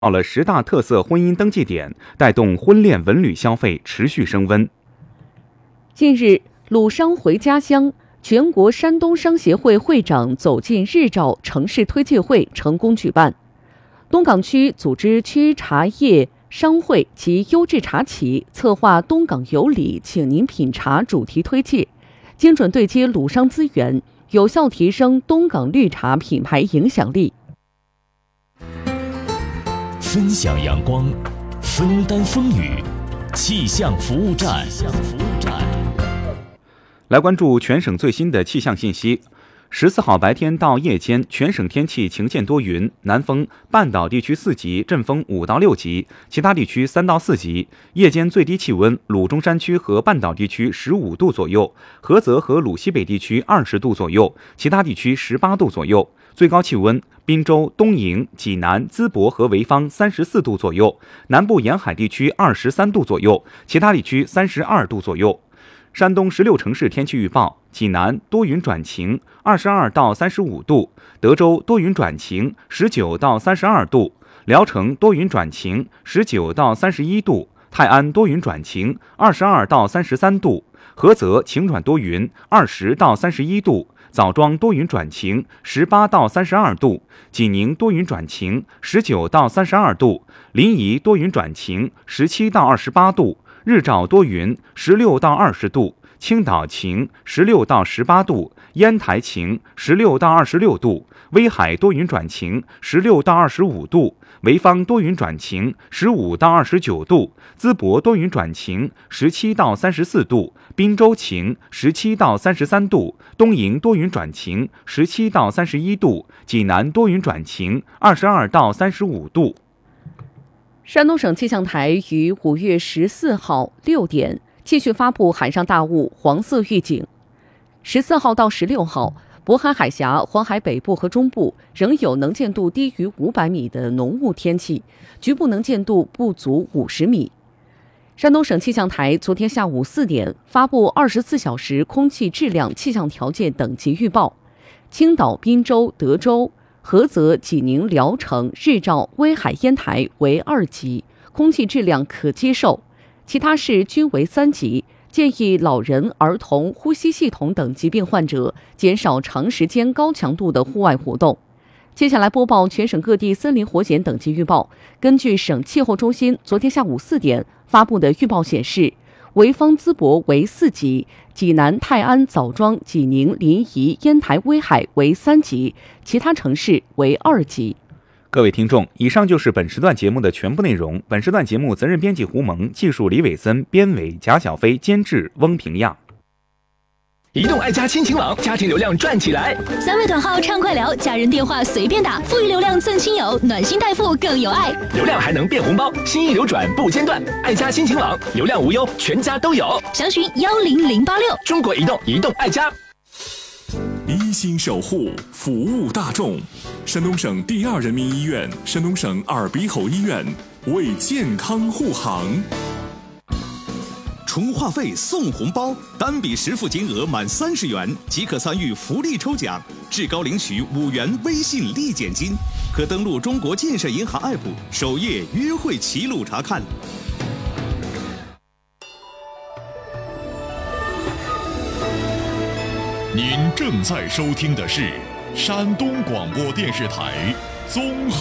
到了10大特色婚姻登记点，带动婚恋文旅消费持续升温。 近日，鲁商回家乡，全国山东商协会会长走进日照城市推介会成功举办。东港区组织区茶叶商会及优质茶企策划东港有礼请您品茶主题推介，精准对接鲁商资源，有效提升东港绿茶品牌影响力。 分享阳光，分担风雨，气象服务站。 来关注全省最新的气象信息。14号白天到夜间，全省天气晴间多云，南风，半岛地区4级，阵风5到6级，其他地区3到4级。夜间最低气温，鲁中山区和半岛地区15度左右，菏泽和鲁西北地区20度左右，其他地区18度左右。最高气温，滨州、东营、济南、淄博和潍坊34度左右，南部沿海地区23度左右，其他地区32度左右。山东16城市天气预报：济南多云转晴，22到35度；德州多云转晴，19到32度；聊城多云转晴，19到31度；泰安多云转晴，22到33度；菏泽晴转多云，20到31度；枣庄多云转晴，18到32度；济宁多云转晴，19到32度；临沂多云转晴，17到28度；日照多云，16到20度；青岛晴，16到18度；烟台晴，16到26度；威海多云转晴，16到25度；潍坊多云转晴，15到29度；淄博多云转晴，17到34度；滨州晴，17到33度；东营多云转晴，17到31度；济南多云转晴，22到35度。 山东省气象台于5月14号6点继续发布海上大雾黄色预警。14号到16号，渤海海峡、黄海北部和中部仍有能见度低于500米的浓雾天气，局部能见度不足50米。山东省气象台昨天下午4点发布24小时空气质量气象条件等级预报，青岛、滨州、德州、菏泽、济宁、聊城、日照、威海、烟台为2级，空气质量可接受；其他市均为3级，建议老人、儿童、呼吸系统等疾病患者减少长时间高强度的户外活动。接下来播报全省各地森林火险等级预报。根据省气候中心昨天下午4点发布的预报显示，潍坊、淄博为4级，济南、泰安、枣庄、济宁、临沂、烟台、威海为3级，其他城市为2级。 各位听众，以上就是本时段节目的全部内容。本时段节目责任编辑胡萌，技术李伟森，编委贾小飞，监制翁平亚。 移动爱家亲情网，家庭流量赚起来 ！3位短号畅快聊，家人电话随便打，富裕流量赠亲友，暖心代付更有爱， 流量还能变红包，心意流转不间断。爱家亲情网，流量无忧，全家都有。 详询10086。 中国移动，移动爱家。 一心守护，服务大众。山东省第2人民医院、山东省耳鼻喉医院为健康护航。 充话费送红包，单笔实付金额满30元即可参与福利抽奖，至高领取5元微信立减金，可登录中国建设银行 App 首页约惠齐录查看。 您正在收听的是山东广播电视台综合